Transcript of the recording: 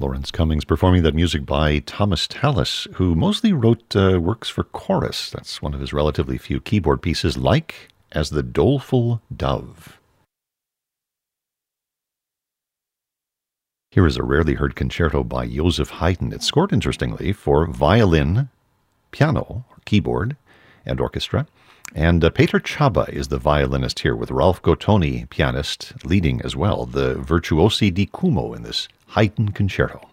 Lawrence Cummings performing that music by Thomas Tallis, who mostly wrote works for chorus. That's one of his relatively few keyboard pieces, like As the Doleful Dove. Here is a rarely heard concerto by Joseph Haydn. It's scored, interestingly, for violin, piano, or keyboard, and orchestra. And Peter Chaba is the violinist here, with Ralph Gottoni, pianist, leading as well, the virtuosi di Cumo in this Haydn concerto.